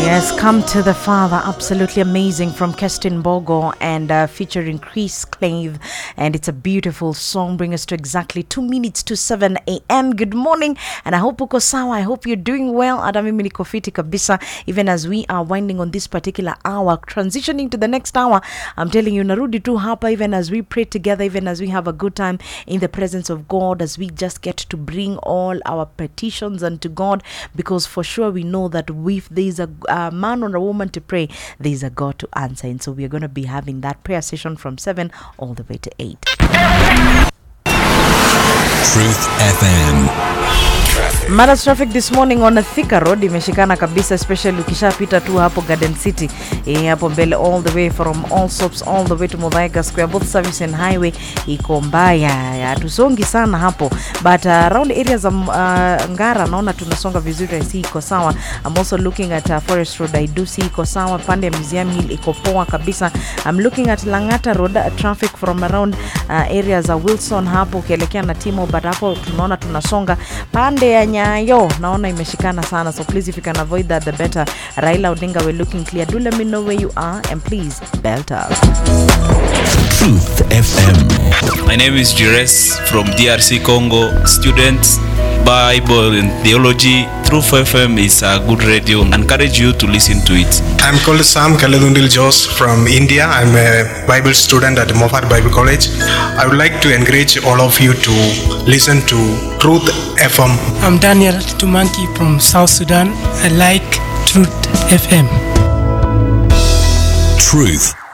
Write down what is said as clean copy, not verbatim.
Yes, Come to the Father, absolutely amazing, from Kestin Bogo and featuring Chris Clave, and it's a beautiful song. Bring us to exactly 2 minutes to 7 a.m. Good morning, and I hope uko sawa. I hope you're doing well. Hata mimi niko fiti kabisa, even as we are winding on this particular hour, transitioning to the next hour. I'm telling you, narudi tu hapa, even as we pray together, even as we have a good time in the presence of God, as we just get to bring all our petitions unto God, because for sure we know that if there's a man or a woman to pray, there's a God to answer. And so we're going to be having that prayer session from 7 all the way to 8. Truth FM. Mara's traffic this morning on a Thika Road imeshikana kabisa, especially ukishapita tu hapo Garden City, hapo mbele, all the way from Allsops all the way to Muthaiga Square, both service and highway iko mbaya, tusongi sana hapo, but around areas of Ngara naona tunasonga vizuri, I see iko sawa. I'm also looking at Forest Road, I do see iko sawa. Pande ya Museum Hill iko poa kabisa. I'm looking at Langata Road, traffic from around areas of Wilson hapo ukielekea na Timo, but hapo tunaona tunasonga. Pande ya Nyayo naona imeshikana sana, so please, if you can avoid that, the better. Raila Odinga, we're looking clear. Do let me know where you are, and please belt up. Truth FM. My name is Jires from DRC Congo. Students, Bible and theology. Truth FM is a good radio. I encourage you to listen to it. I'm called Sam Kaladundil Jos from India. I'm a Bible student at Moffat Bible College. I would like to encourage all of you to listen to Truth FM. I'm Daniel Tumanki from South Sudan. I like Truth FM. Truth